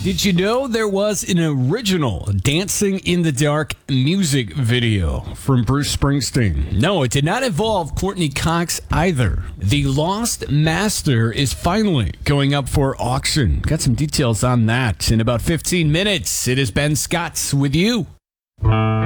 Did you know there was an original Dancing in the Dark music video from Bruce Springsteen? No, it did not involve Courtney Cox either. The Lost Master is finally going up for auction. Got some details on that in about 15 minutes. It is Ben Scott with you.